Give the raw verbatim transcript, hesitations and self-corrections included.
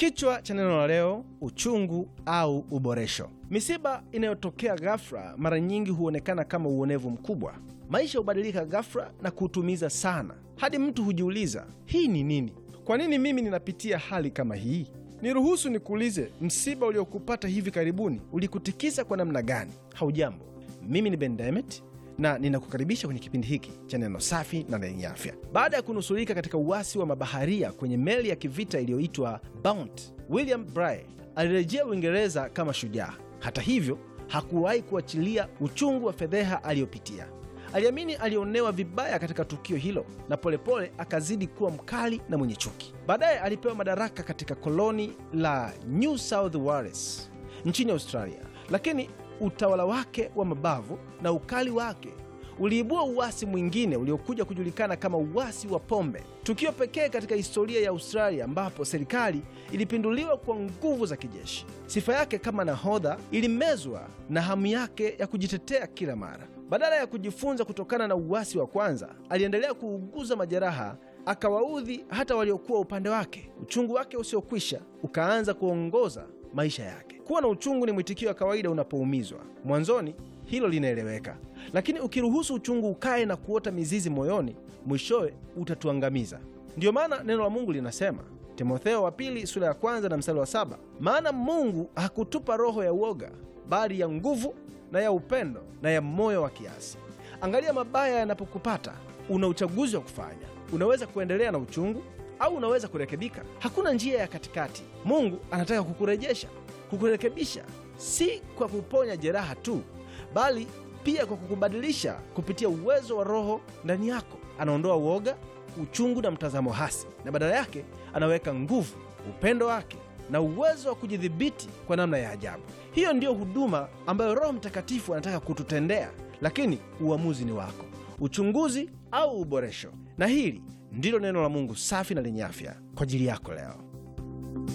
Kichwa cha neno la leo: uchungu au uboresho. Misiba inayotokea ghafla mara nyingi huonekana kama uonevu mkubwa. Maisha hubadilika ghafla na kutumiza sana, hadi mtu hujiuliza, hii ni nini? Kwa nini mimi ninapitia hali kama hii? Niruhusu nikuulize, msiba uliokupata hivi karibuni ulikutikisa kwa namna gani? Haujambo, mimi ni Ben Demet na ninakukaribisha kwenye kipindi hiki cha neno safi na lenye afya. Baada ya kunusurika katika uasi wa mabaharia kwenye meli ya kivita iliyoitwa Bounty, William Bligh alirejea Uingereza kama shujaa. Hata hivyo, hakuwahi kuachilia uchungu wa fedheha aliyopitia. Aliamini alionewa vibaya katika tukio hilo, na polepole pole akazidi kuwa mkali na mwenye chuki. Baadaye alipewa madaraka katika koloni la New South Wales nchini Australia, lakini utawala wake wa mabavu na ukali wake uliibua uasi mwingine uliokuja kujulikana kama uasi wa pombe, tukio pekee katika historia ya Australia ambapo serikali ilipinduliwa kwa nguvu za kijeshi. Sifa yake kama nahodha ilimezwa na hamu yake ya kujitetea kila mara. Badala ya kujifunza kutokana na uasi wa kwanza, aliendelea kuuguza majeraha, akawaudhi hata waliokuwa upande wake. Uchungu wake usiokwisha ukaanza kuongoza maisha yake. Kuwa na uchungu ni mwitikio wa kawaida unapoumizwa. Mwanzoni hilo linaeleweka, lakini ukiruhusu uchungu ukae na kuota mizizi moyoni, mwishowe utatuangamiza. Ndiyo maana neno la Mungu linasema, Timotheo wa pili sura ya kwanza na mstari wa saba, maana Mungu hakutupa roho ya uoga, bali ya nguvu na ya upendo na ya moyo wa kiasi. Angalia, mabaya yanapokupata, una uchaguzi wa kufanya. Unaweza kuendelea na uchungu au unaweza kurekebika. Hakuna njia ya katikati. Mungu anataka kukurejesha, kukurekebisha, si kwa kuponya jeraha tu, bali pia kwa kukubadilisha kupitia uwezo wa Roho ndani yako. Anaondoa uoga, uchungu na mtazamo hasi, na badala yake anaweka nguvu, upendo wake na uwezo wa kujidhibiti kwa namna ya ajabu. Hiyo ndiyo huduma ambayo Roho Mtakatifu anataka kututendea, lakini uamuzi ni wako: uchunguzi au uboresho. Na hili ndilo neno la Mungu safi na lenye afya kwa ajili yako leo.